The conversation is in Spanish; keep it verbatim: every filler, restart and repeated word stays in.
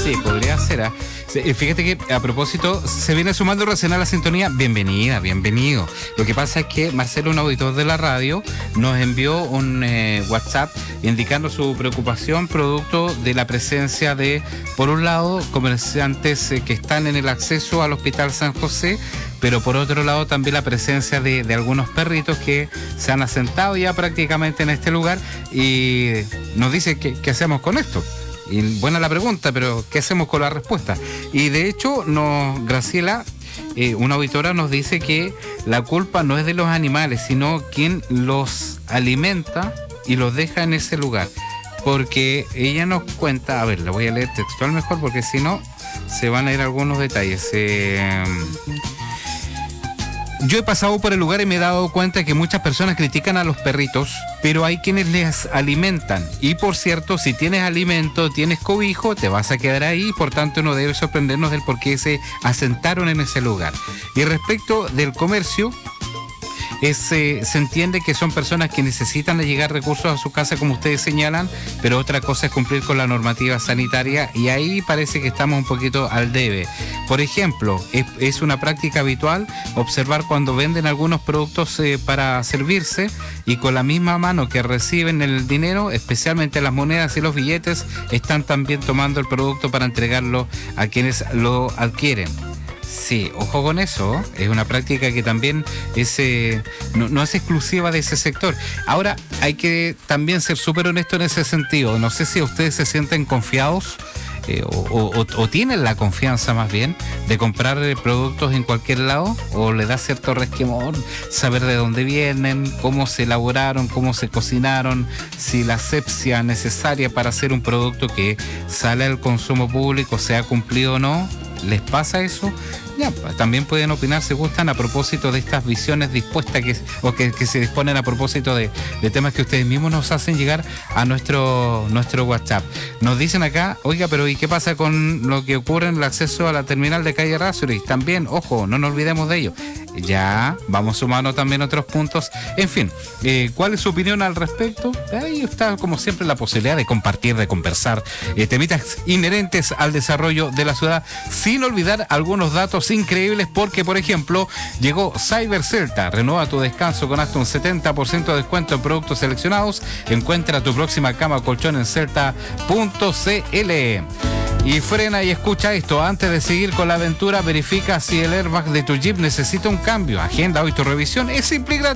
Sí, podría ser. ¿eh? Fíjate que a propósito, se viene sumando recién a la sintonía. Bienvenida, bienvenido. Lo que pasa es que Marcelo, un auditor de la radio, nos envió un eh, WhatsApp indicando su preocupación producto de la presencia de, por un lado, comerciantes eh, que están en el acceso al Hospital San José, pero por otro lado también la presencia de, de algunos perritos que se han asentado ya prácticamente en este lugar y nos dice que, qué hacemos con esto. Y buena la pregunta, pero ¿qué hacemos con la respuesta? Y de hecho, nos, Graciela, eh, una auditora, nos dice que la culpa no es de los animales, sino quien los alimenta y los deja en ese lugar. Porque ella nos cuenta, a ver, la voy a leer textual mejor, porque si no, se van a ir algunos detalles. Eh, Yo he pasado por el lugar y me he dado cuenta que muchas personas critican a los perritos, pero hay quienes les alimentan. Y por cierto, si tienes alimento, tienes cobijo, te vas a quedar ahí, por tanto no debe sorprendernos del por qué se asentaron en ese lugar. Y respecto del comercio, Es, eh, se entiende que son personas que necesitan llegar recursos a su casa, como ustedes señalan, pero otra cosa es cumplir con la normativa sanitaria y ahí parece que estamos un poquito al debe. Por ejemplo, es, es una práctica habitual observar cuando venden algunos productos eh, para servirse y con la misma mano que reciben el dinero, especialmente las monedas y los billetes, están también tomando el producto para entregarlo a quienes lo adquieren. Sí, ojo con eso, es una práctica que también es, eh, no, no es exclusiva de ese sector. Ahora, hay que también ser súper honesto en ese sentido. No sé si ustedes se sienten confiados eh, o, o, o tienen la confianza más bien de comprar eh, productos en cualquier lado, o le da cierto resquemor saber de dónde vienen, cómo se elaboraron, cómo se cocinaron, si la asepsia necesaria para hacer un producto que sale al consumo público se ha cumplido o no. ¿Les pasa eso? Ya, también pueden opinar si gustan a propósito de estas visiones dispuestas que, o que, que se disponen a propósito de, de temas que ustedes mismos nos hacen llegar a nuestro, nuestro WhatsApp. Nos dicen acá, oiga, pero ¿y qué pasa con lo que ocurre en el acceso a la terminal de calle Errázuriz? También, ojo, no nos olvidemos de ello. Ya, vamos sumando también otros puntos. En fin, eh, ¿cuál es su opinión al respecto? Ahí está, como siempre, la posibilidad de compartir, de conversar, eh, temitas inherentes al desarrollo de la ciudad, sin olvidar algunos datos increíbles, porque, por ejemplo, llegó Cyber Celta. Renueva tu descanso con hasta un setenta por ciento de descuento en productos seleccionados. Encuentra tu próxima cama o colchón en celta punto c l. Y frena y escucha esto. Antes de seguir con la aventura, verifica si el airbag de tu Jeep necesita un cambio. Agenda hoy tu revisión. Es simple y gratis.